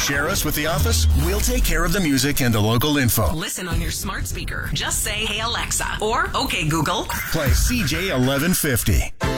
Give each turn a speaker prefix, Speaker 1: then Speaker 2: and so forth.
Speaker 1: Share us with the office. We'll take care of the music and the local info.
Speaker 2: Listen on your smart speaker. Just say, "Hey Alexa," or "Okay Google."
Speaker 1: Play CJ 1150.